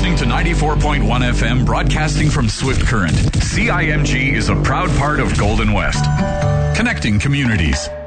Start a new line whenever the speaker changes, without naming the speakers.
listening to 94.1 FM broadcasting from Swift Current. CIMG is a proud part of Golden West. Connecting communities.